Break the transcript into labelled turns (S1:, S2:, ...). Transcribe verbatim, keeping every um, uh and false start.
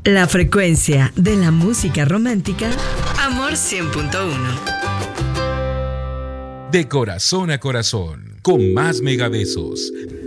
S1: La frecuencia de la música romántica, Amor cien punto uno.
S2: De corazón a corazón, con más megabesos.